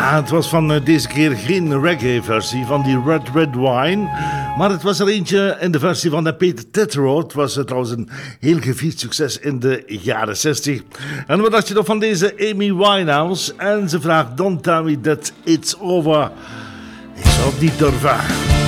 Ja, het was van deze keer geen reggae-versie van die Red Red Wine, maar het was er eentje in de versie van Peter Tetro. Het was trouwens een heel gevierd succes in de jaren 60. En wat dacht je nog van deze Amy Winehouse? En ze vraagt, don't tell me that it's over. Ik zou het niet durven.